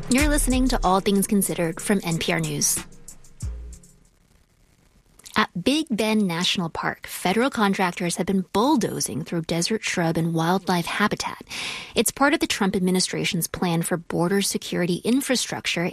You're listening to All Things Considered from NPR News. At Big Bend National Park, federal contractors have been bulldozing through desert shrub and wildlife habitat. It's part of the Trump administration's plan for border security infrastructure